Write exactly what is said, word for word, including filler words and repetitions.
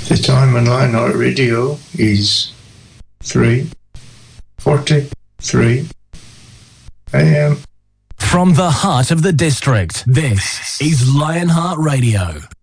The time on Lionheart Radio is three forty-three a m. From the heart of the district, this is Lionheart Radio.